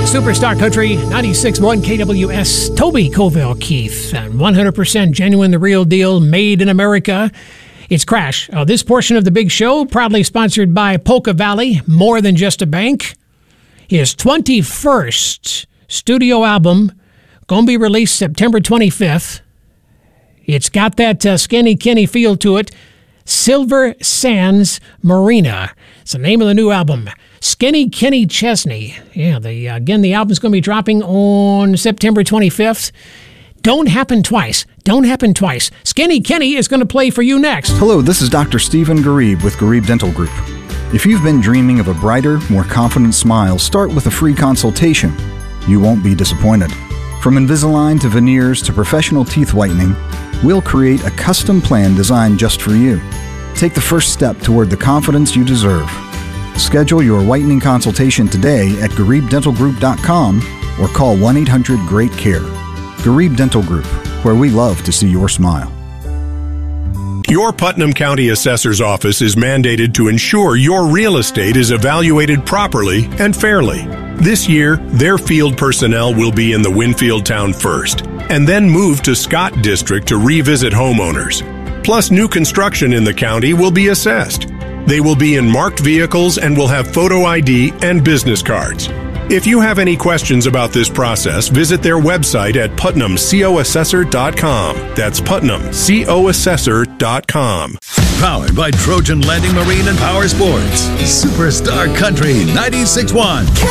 Superstar Country, 96.1 KWS, Toby Colville Keith, and 100% genuine, the real deal, made in America. It's Crash. This portion of the big show, proudly sponsored by Polka Valley, more than just a bank. His 21st studio album, going to be released September 25th. It's got that Skinny Kenny feel to it. Silver Sands Marina. It's the name of the new album. Skinny Kenny Chesney. Yeah, the album's going to be dropping on September 25th. Don't happen twice. Don't happen twice. Skinny Kenny is going to play for you next. Hello, this is Dr. Stephen Garib with Garib Dental Group. If you've been dreaming of a brighter, more confident smile, start with a free consultation. You won't be disappointed. From Invisalign to veneers to professional teeth whitening, we'll create a custom plan designed just for you. Take the first step toward the confidence you deserve. Schedule your whitening consultation today at GaribDentalGroup.com or call 1-800-GREAT-CARE. Garib Dental Group, where we love to see your smile. Your Putnam County Assessor's Office is mandated to ensure your real estate is evaluated properly and fairly. This year, their field personnel will be in the Winfield town first, and then move to Scott District to revisit homeowners. Plus, new construction in the county will be assessed. They will be in marked vehicles and will have photo ID and business cards. If you have any questions about this process, visit their website at PutnamCOAssessor.com. That's PutnamCOAssessor.com. Powered by Trojan Landing Marine and Power Sports. Superstar Country 96.1.